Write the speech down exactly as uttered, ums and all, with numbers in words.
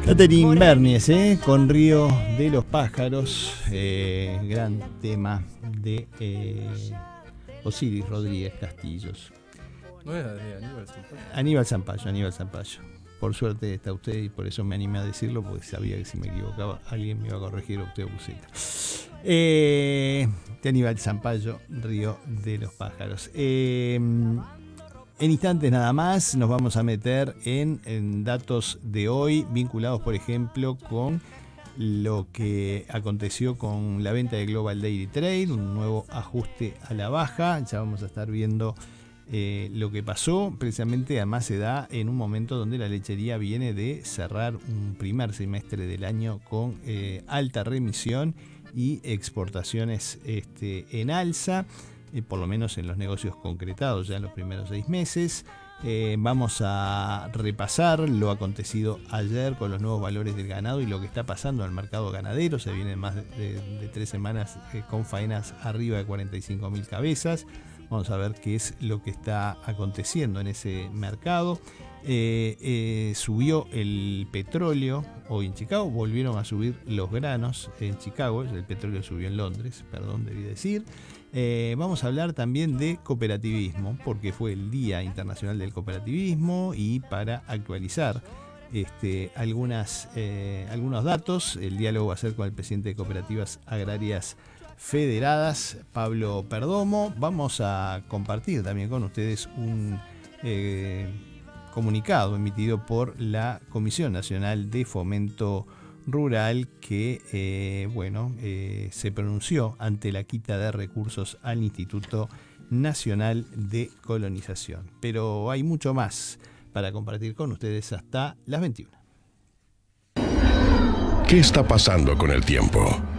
Catherine Bernies, ¿eh? Con Río de los Pájaros, eh, gran tema de eh, Osiris Rodríguez Castillos. No era de Aníbal Zampayo. Aníbal Zampayo, Aníbal Zampayo. Por suerte está usted y por eso me animé a decirlo, porque sabía que si me equivocaba alguien me iba a corregir, usted o Buceta. Eh, de Aníbal Zampayo, Río de los Pájaros. Eh, En instantes nada más nos vamos a meter en, en datos de hoy vinculados, por ejemplo, con lo que aconteció con la venta de Global Daily Trade, un nuevo ajuste a la baja. Ya vamos a estar viendo eh, lo que pasó. Precisamente, además, se da en un momento donde la lechería viene de cerrar un primer semestre del año con eh, alta remisión y exportaciones este, en alza. Eh, por lo menos en los negocios concretados ya en los primeros seis meses. Eh, vamos a repasar lo acontecido ayer con los nuevos valores del ganado y lo que está pasando en el mercado ganadero. Se vienen más de, de, de tres semanas eh, con faenas arriba de cuarenta y cinco mil cabezas. Vamos a ver qué es lo que está aconteciendo en ese mercado. Eh, eh, subió el petróleo hoy en Chicago, volvieron a subir los granos en Chicago, el petróleo subió en Londres, perdón, debí decir. Eh, vamos a hablar también de cooperativismo, porque fue el Día Internacional del Cooperativismo, y para actualizar este, algunas, eh, algunos datos, el diálogo va a ser con el presidente de Cooperativas Agrarias Federadas, Pablo Perdomo. Vamos a compartir también con ustedes un eh, comunicado emitido por la Comisión Nacional de Fomento Rural que eh, bueno, eh, se pronunció ante la quita de recursos al Instituto Nacional de Colonización. Pero hay mucho más para compartir con ustedes hasta las veintiuna. ¿Qué está pasando con el tiempo?